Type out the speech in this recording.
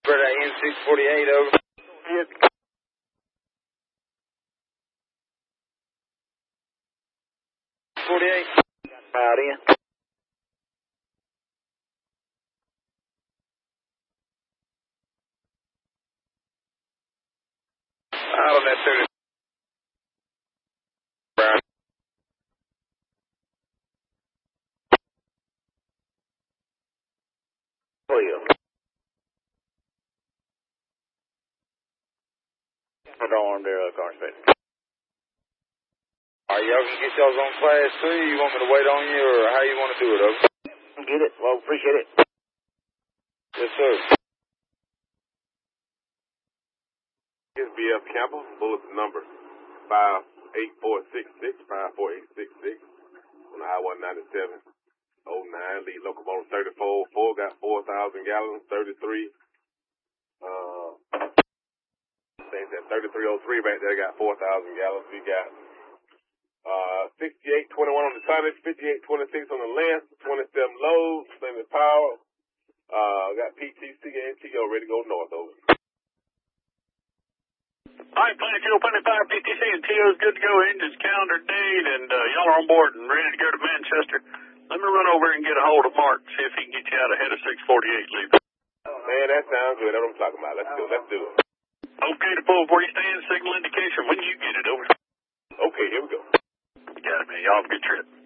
N648, over. Yes. 48. Out in. Out on that 30. Brown. Clear. Put on there, car space. Alright, y'all can get y'all's on class 3. You want me to wait on you, or how you want to do it, over? Get it. Well, appreciate it. Yes, sir. SBF Campbell, bulletin number 58466, 54866 on I-197, 09, lead locomotive 3404, got 4,000 gallons, 33, things at 3303 back there, got 4,000 gallons. We got 6821 on the tonnage, 5826 on the length, 27 loads, same as power. Got PTC and TO ready to go north, over. Alright, Planet Fuel, Planet 5, PTC, and TO's good to go. Engines, calendar, date, and y'all are on board and ready to go to Manchester. Let me run over and get a hold of Mark, see if he can get you out ahead of 648 leaving. Man, that sounds good. That's what I'm talking about. Let's do it. Okay to pull where you stand, signal indication when you get it, over. Okay, here we go. You got it, man. Y'all have a good trip.